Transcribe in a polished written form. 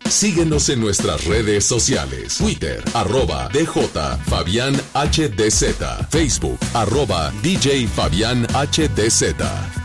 Síguenos en nuestras redes sociales. Twitter, @DJ Fabián HDZ. Facebook, @DJ Fabián HDZ.